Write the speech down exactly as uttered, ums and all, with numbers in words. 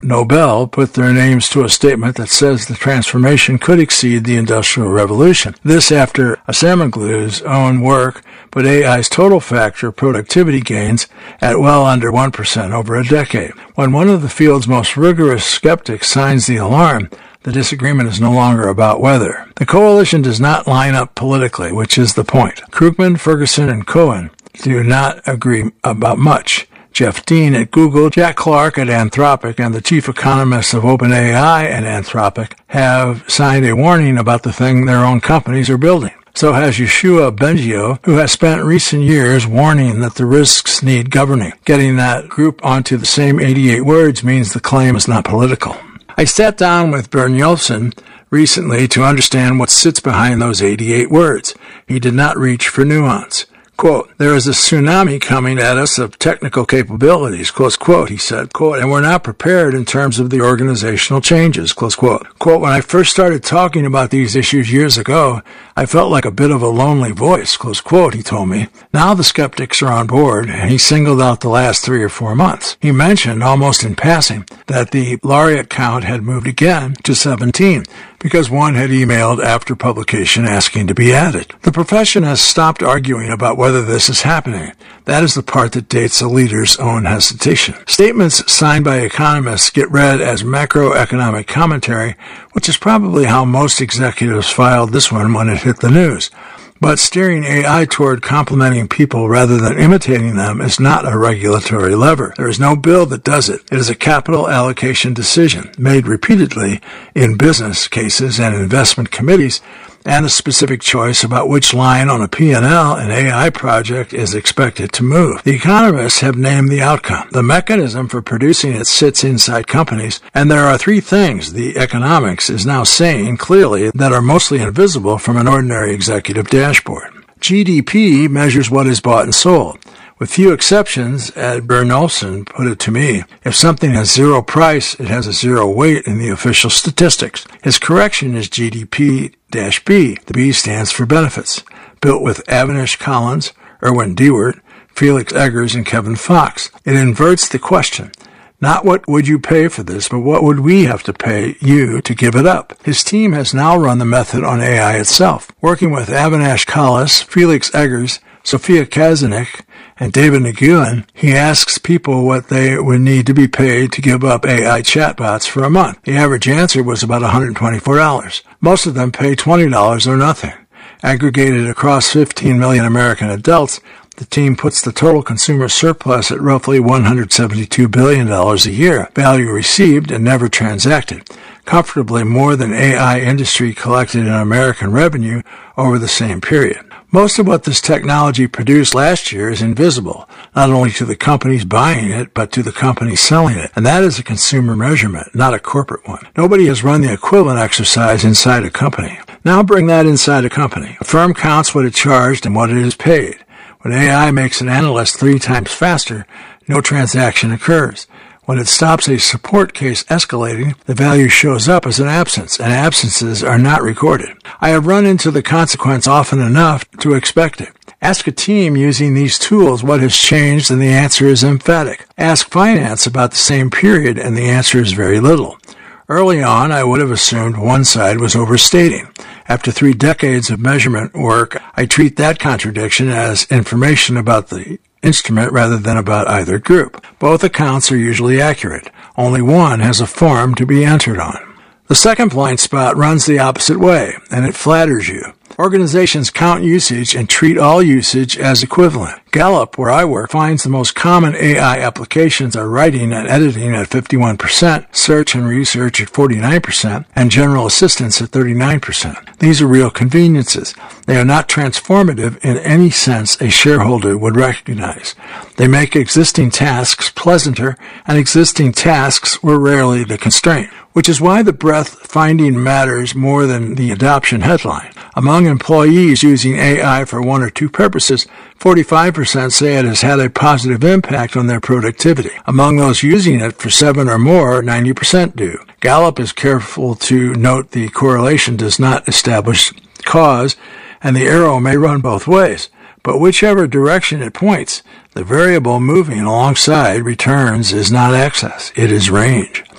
Nobel put their names to a statement that says the transformation could exceed the Industrial Revolution. This after Acemoglu's own work put A I's total factor productivity gains at well under one percent over a decade. When one of the field's most rigorous skeptics signs the alarm, the disagreement is no longer about whether. The coalition does not line up politically, which is the point. Krugman, Ferguson, and Cohen do not agree about much. Jeff Dean at Google, Jack Clark at Anthropic, and the chief economists of OpenAI and Anthropic have signed a warning about the thing their own companies are building. So has Yoshua Bengio, who has spent recent years warning that the risks need governing. Getting that group onto the same eighty-eight words means the claim is not political. I sat down with Bernjolfsson recently to understand what sits behind those eighty-eight words. He did not reach for nuance. Quote, there is a tsunami coming at us of technical capabilities, close quote, he said, quote, and we're not prepared in terms of the organizational changes, close quote. Quote, when I first started talking about these issues years ago, I felt like a bit of a lonely voice, close quote, he told me. Now the skeptics are on board, and he singled out the last three or four months. He mentioned, almost in passing, that the laureate count had moved again to seventeen, because one had emailed after publication asking to be added. The profession has stopped arguing about whether this is happening. That is the part that dates a leader's own hesitation. Statements signed by economists get read as macroeconomic commentary, which is probably how most executives filed this one when it hit the news. But steering A I toward complementing people rather than imitating them is not a regulatory lever. There is no bill that does it. It is a capital allocation decision made repeatedly in business cases and investment committees, and a specific choice about which line on a P and L an A I project is expected to move. The economists have named the outcome. The mechanism for producing it sits inside companies, and there are three things the economics is now saying clearly that are mostly invisible from an ordinary executive dashboard. G D P measures what is bought and sold. With few exceptions, as Bernjolfsson put it to me, if something has zero price, it has a zero weight in the official statistics. His correction is G D P B. The B stands for benefits. Built with Avinash Collins, Erwin Dewart, Felix Eggers, and Kevin Fox. It inverts the question. Not what would you pay for this, but what would we have to pay you to give it up? His team has now run the method on A I itself. Working with Avinash Collins, Felix Eggers, Sophia Kazanik, and David Nguyen, he asks people what they would need to be paid to give up A I chatbots for a month. The average answer was about one hundred twenty-four dollars. Most of them pay twenty dollars or nothing. Aggregated across fifteen million American adults, the team puts the total consumer surplus at roughly one hundred seventy-two billion dollars a year, value received and never transacted, comfortably more than A I industry collected in American revenue over the same period. Most of what this technology produced last year is invisible, not only to the companies buying it, but to the companies selling it. And that is a consumer measurement, not a corporate one. Nobody has run the equivalent exercise inside a company. Now bring that inside a company. A firm counts what it charged and what it is paid. When A I makes an analyst three times faster, no transaction occurs. When it stops a support case escalating, the value shows up as an absence, and absences are not recorded. I have run into the consequence often enough to expect it. Ask a team using these tools what has changed, and the answer is emphatic. Ask finance about the same period, and the answer is very little. Early on, I would have assumed one side was overstating. After three decades of measurement work, I treat that contradiction as information about the instrument rather than about either group. Both accounts are usually accurate. Only one has a form to be entered on. The second blind spot runs the opposite way, and it flatters you. Organizations count usage and treat all usage as equivalent. Gallup, where I work, finds the most common A I applications are writing and editing at fifty-one percent, search and research at forty-nine percent, and general assistance at thirty-nine percent. These are real conveniences. They are not transformative in any sense a shareholder would recognize. They make existing tasks pleasanter, and existing tasks were rarely the constraint, which is why the breadth finding matters more than the adoption headline. Among employees using A I for one or two purposes, forty-five percent say it has had a positive impact on their productivity. Among those using it for seven or more, ninety percent do. Gallup is careful to note the correlation does not establish cause, and the arrow may run both ways. But whichever direction it points, the variable moving alongside returns is not excess, it is range.